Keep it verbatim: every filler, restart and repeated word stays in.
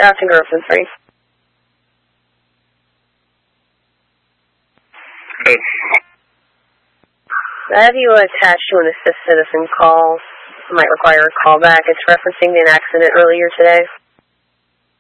Afton Griffin three. Hey. I have you attached to an assist citizen call. Might require a call back. It's referencing an accident earlier today.